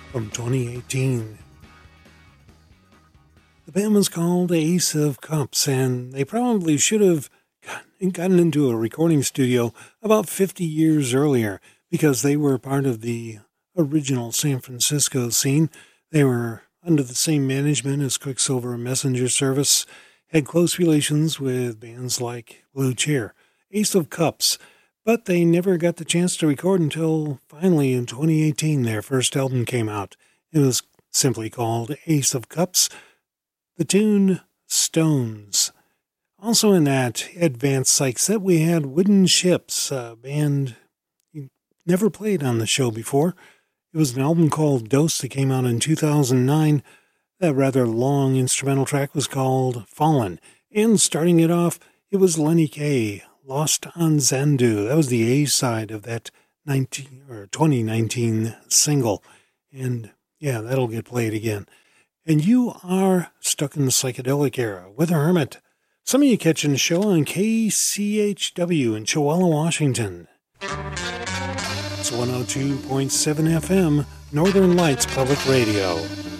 from 2018. The band was called Ace of Cups, and they probably should have gotten into a recording studio about 50 years earlier because they were part of the original San Francisco scene. They were under the same management as Quicksilver Messenger Service, had close relations with bands like Blue Cheer, Ace of Cups, but they never got the chance to record until finally in 2018 their first album came out. It was simply called Ace of Cups. The tune, Stones. Also in that Advanced Psych set, we had Wooden Ships, a band you never played on the show before. It was an album called Dose that came out in 2009. That rather long instrumental track was called Fallen. And starting it off, it was Lenny Kaye, Lost on Xanadu. That was the A side of that 2019 single. And yeah, that'll get played again. And you are stuck in the psychedelic era with a hermit. Some of you catching the show on KCHW in Cholla, Washington. It's 102.7 FM, Northern Lights Public Radio.